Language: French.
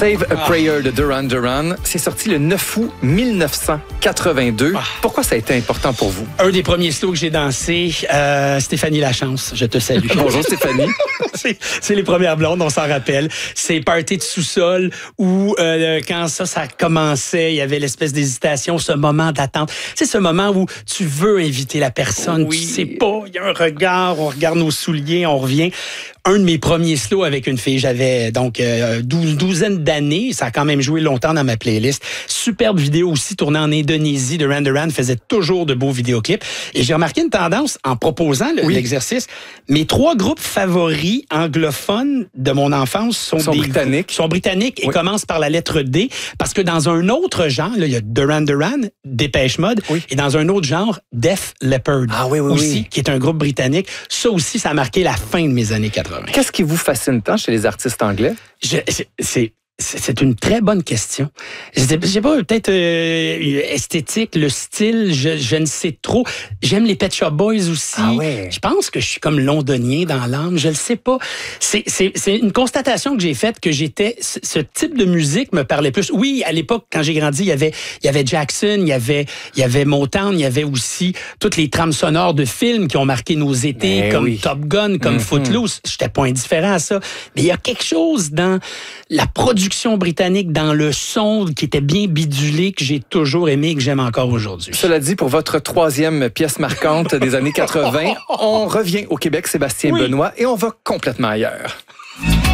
Save a Prayer de Duran Duran. C'est sorti le 9 août 1982. Pourquoi ça a été important pour vous? Un des premiers slows que j'ai dansé, Stéphanie Lachance, je te salue. Bonjour Stéphanie. c'est les premières blondes, on s'en rappelle. C'est party de sous-sol où quand ça commençait, il y avait l'espèce d'hésitation, ce moment d'attente. C'est ce moment où tu veux inviter la personne, tu sais pas, il y a un regard, on regarde nos souliers, on revient. Un de mes premiers slows avec une fille, j'avais donc douzaine d'années. Ça a quand même joué longtemps dans ma playlist. Superbe vidéo aussi tournée en Indonésie. Duran Duran faisait toujours de beaux vidéoclips. Et j'ai remarqué une tendance en proposant l'exercice. Mes 3 groupes favoris anglophones de mon enfance sont britanniques et commencent par la lettre D. Parce que dans un autre genre, là, il y a Duran Duran, Dépêche Mode, et dans un autre genre, Def Leppard aussi, qui est un groupe britannique. Ça aussi, ça a marqué la fin de mes années 80. Qu'est-ce qui vous fascine tant chez les artistes anglais? C'est une très bonne question. Je sais pas, peut-être esthétique, le style, je ne sais trop. J'aime les Pet Shop Boys aussi. Je pense que je suis comme londonien dans l'âme, je le sais pas. C'est une constatation que j'ai faite que ce type de musique me parlait plus. Oui, à l'époque, quand j'ai grandi, il y avait Jackson, il y avait Motown, il y avait aussi toutes les trames sonores de films qui ont marqué nos étés, comme Top Gun, comme Footloose. J'étais pas indifférent à ça. Mais il y a quelque chose dans la production britannique, dans le son qui était bien bidulé, que j'ai toujours aimé et que j'aime encore aujourd'hui. Cela dit, pour votre 3e pièce marquante des années 80, on revient au Québec, Sébastien Benoît, et on va complètement ailleurs.